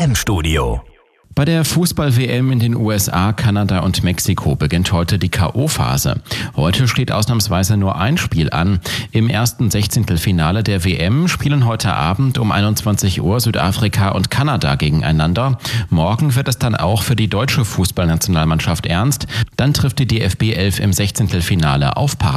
WM-Studio. Bei der Fußball-WM in den USA, Kanada und Mexiko beginnt heute die K.O.-Phase. Heute steht ausnahmsweise nur ein Spiel an. Im ersten 16. der WM spielen heute Abend um 21 Uhr Südafrika und Kanada gegeneinander. Morgen wird es dann auch für die deutsche Fußballnationalmannschaft ernst. Dann trifft die DFB 11 im 16. auf Paraguay.